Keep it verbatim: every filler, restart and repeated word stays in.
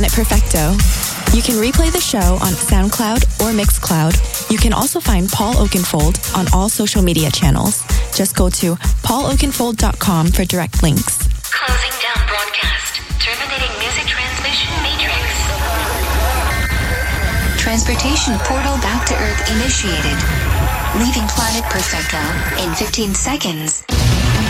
Perfecto. You can replay the show on SoundCloud or Mixcloud. You can also find Paul Oakenfold on all social media channels. Just go to paul oakenfold dot com for direct links. Closing down broadcast. Terminating music transmission matrix. Transportation portal back to Earth initiated. Leaving Planet Perfecto in fifteen seconds.